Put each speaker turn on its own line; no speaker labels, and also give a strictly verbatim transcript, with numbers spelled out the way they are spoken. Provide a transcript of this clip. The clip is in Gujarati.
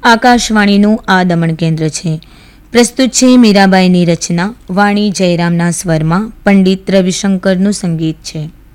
આકાશવાણીનું આ દમણ કેન્દ્ર છે. પ્રસ્તુત છે મીરાબાઈની રચના. વાણી જયરામના સ્વરમાં પંડિત રવિશંકરનું સંગીત છે.